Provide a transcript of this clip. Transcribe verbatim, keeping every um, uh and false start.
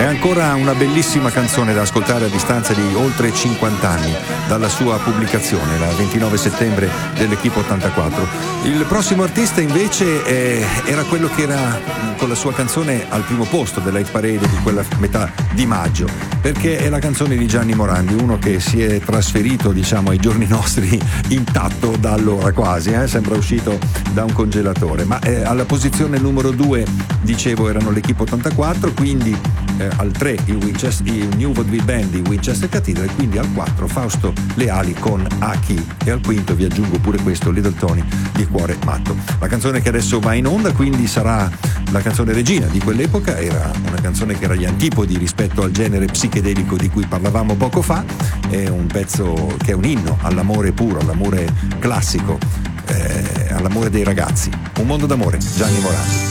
È ancora una bellissima canzone da ascoltare a distanza di oltre cinquanta anni dalla sua pubblicazione, la ventinove settembre dell'Equipe ottantaquattro. Il prossimo artista invece eh, era quello che era con la sua canzone al primo posto della hit parade di quella metà di maggio, perché è la canzone di Gianni Morandi, uno che si è trasferito, diciamo, ai giorni nostri intatto da allora quasi, eh? Sembra uscito da un congelatore, ma eh, alla posizione numero due, dicevo, erano l'Equipe ottantaquattro, quindi eh, al tre i, Winchester, i New Vaudeville Band di Winchester Cathedral, e quindi al quattro Fausto Leali con Aki, e al quinto vi aggiungo pure questo, Little Tony di Cuore Matto. La canzone che adesso va in onda quindi sarà la canzone regina di quell'epoca, era una canzone che era agli antipodi rispetto al genere psichedelico di cui parlavamo poco fa, è un pezzo che è un inno all'amore puro, all'amore classico, eh, all'amore dei ragazzi. Un mondo d'amore, Gianni Morandi.